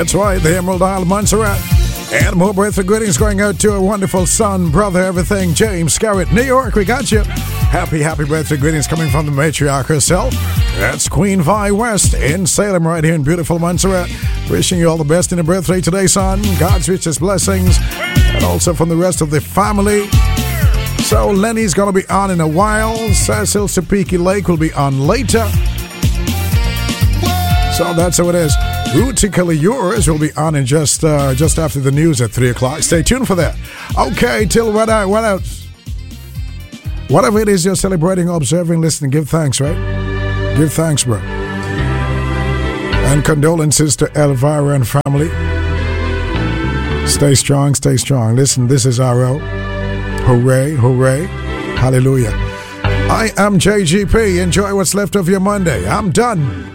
That's right, the Emerald Isle, Montserrat. And more birthday greetings going out to a wonderful son, brother, everything, James Scarrett, New York. We got you. Happy birthday greetings coming from the matriarch herself. That's Queen Vi West in Salem, right here in beautiful Montserrat. Wishing you all the best in your birthday today, son. God's richest blessings. And also from the rest of the family. So Lenny's going to be on in a while. Cecil Sapiki Lake will be on later. So that's how it is. Rootically Yours will be on in just after the news at 3 o'clock. Stay tuned for that. Okay, till what else? Whatever it is you're celebrating, observing, listening, give thanks, right? Give thanks, bro. And condolences to Elvira and family. Stay strong, stay strong. Listen, this is RL. Hooray, hooray, hallelujah. I am JGP. Enjoy what's left of your Monday. I'm done.